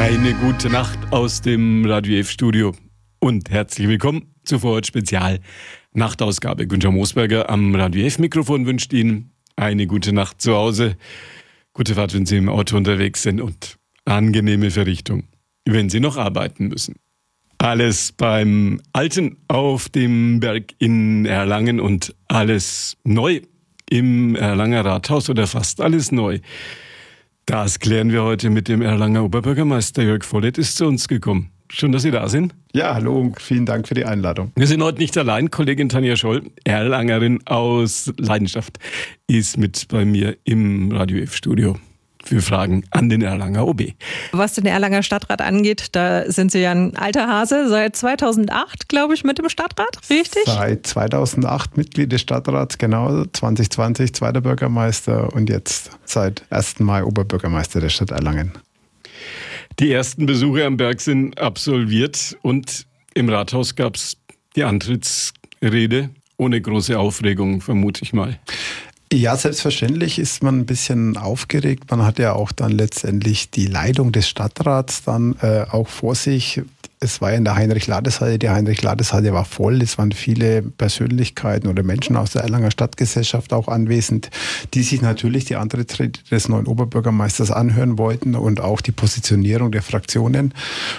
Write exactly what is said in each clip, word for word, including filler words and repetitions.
Eine gute Nacht aus dem Radio F Studio und herzlich willkommen zur Vorort Spezial Nachtausgabe. Günther Moosberger am Radio F Mikrofon wünscht Ihnen eine gute Nacht zu Hause, gute Fahrt, wenn Sie im Auto unterwegs sind und angenehme Verrichtung, wenn Sie noch arbeiten müssen. Alles beim Alten auf dem Berg in Erlangen und alles neu im Erlanger Rathaus oder fast alles neu. Das klären wir heute mit dem Erlanger Oberbürgermeister Jörg Vollert, ist zu uns gekommen. Schön, dass Sie da sind. Ja, hallo und vielen Dank für die Einladung. Wir sind heute nicht allein. Kollegin Tanja Scholl, Erlangerin aus Leidenschaft, ist mit bei mir im Radio F Studio für Fragen an den Erlanger O B. Was den Erlanger Stadtrat angeht, da sind Sie ja ein alter Hase, seit zweitausendacht, glaube ich, mit dem Stadtrat, richtig? Seit zweitausendacht Mitglied des Stadtrats, genau, zwanzig zwanzig zweiter Bürgermeister und jetzt seit ersten Mai Oberbürgermeister der Stadt Erlangen. Die ersten Besuche am Berg sind absolviert und im Rathaus gab es die Antrittsrede ohne große Aufregung, vermute ich mal. Ja, selbstverständlich ist man ein bisschen aufgeregt. Man hat ja auch dann letztendlich die Leitung des Stadtrats dann äh, auch vor sich. Es war ja in der Heinrich-Lades-Halle, die Heinrich-Lades-Halle war voll. Es waren viele Persönlichkeiten oder Menschen aus der Erlanger Stadtgesellschaft auch anwesend, die sich natürlich die Antrittsrede des neuen Oberbürgermeisters anhören wollten und auch die Positionierung der Fraktionen.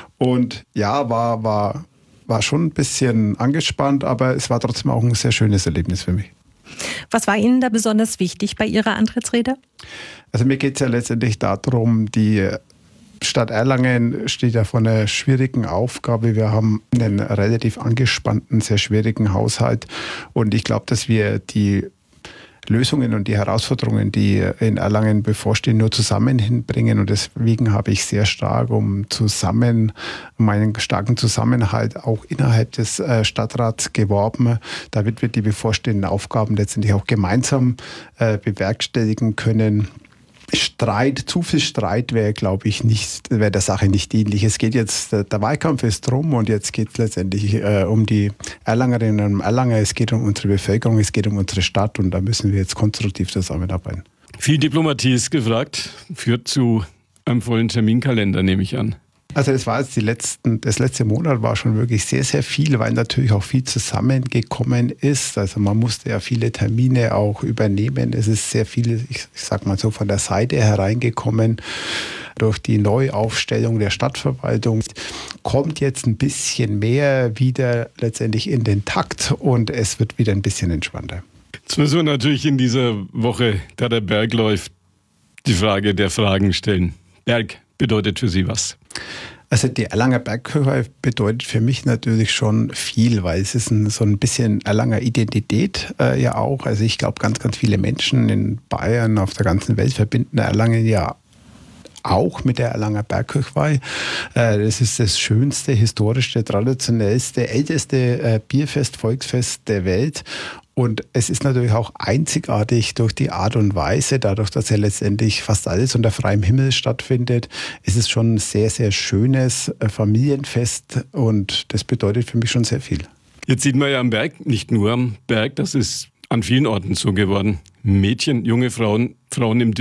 Und ja, war, war, war schon ein bisschen angespannt, aber es war trotzdem auch ein sehr schönes Erlebnis für mich. Was war Ihnen da besonders wichtig bei Ihrer Antrittsrede? Also mir geht es ja letztendlich darum, die Stadt Erlangen steht ja vor einer schwierigen Aufgabe. Wir haben einen relativ angespannten, sehr schwierigen Haushalt und ich glaube, dass wir die Lösungen und die Herausforderungen, die in Erlangen bevorstehen, nur zusammen hinbringen. Und deswegen habe ich sehr stark um zusammen, um einen starken Zusammenhalt auch innerhalb des Stadtrats geworben, damit wir die bevorstehenden Aufgaben letztendlich auch gemeinsam äh, bewerkstelligen können. Streit, zu viel Streit wäre, glaube ich, nicht, wäre der Sache nicht dienlich. Es geht jetzt, der Wahlkampf ist drum und jetzt geht es letztendlich äh, um die Erlangerinnen und Erlanger, es geht um unsere Bevölkerung, es geht um unsere Stadt und da müssen wir jetzt konstruktiv zusammenarbeiten. Viel Diplomatie ist gefragt, führt zu einem vollen Terminkalender, nehme ich an. Also es war jetzt die letzten, das letzte Monat war schon wirklich sehr, sehr viel, weil natürlich auch viel zusammengekommen ist. Also man musste ja viele Termine auch übernehmen. Es ist sehr viel, ich, ich sag mal so, von der Seite hereingekommen. Durch die Neuaufstellung der Stadtverwaltung kommt jetzt ein bisschen mehr wieder letztendlich in den Takt und es wird wieder ein bisschen entspannter. Jetzt müssen wir natürlich in dieser Woche, da der Berg läuft, die Frage der Fragen stellen. Berg bedeutet für Sie was? Also die Erlanger Bergkirche bedeutet für mich natürlich schon viel, weil es ist ein, so ein bisschen Erlanger Identität äh, ja auch. Also ich glaube, ganz, ganz viele Menschen in Bayern, auf der ganzen Welt verbinden Erlangen ja auch mit der Erlanger Bergkirchweih. Das ist das schönste, historischste, traditionellste, älteste Bierfest, Volksfest der Welt. Und es ist natürlich auch einzigartig durch die Art und Weise, dadurch, dass ja letztendlich fast alles unter freiem Himmel stattfindet. Es ist schon ein sehr, sehr schönes Familienfest und das bedeutet für mich schon sehr viel. Jetzt sieht man ja am Berg, nicht nur am Berg, das ist an vielen Orten so geworden. Mädchen, junge Frauen, Frauen im